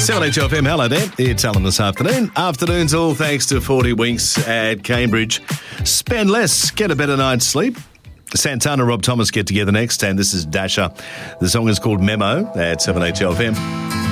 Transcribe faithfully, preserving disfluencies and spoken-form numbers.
seven H L F M, hello there. It's Alan this afternoon. Afternoons all thanks to forty Winks at Cambridge. Spend less, get a better night's sleep. Santana and Rob Thomas get together next, and this is Dasher. The song is called Memo at seven H L F M.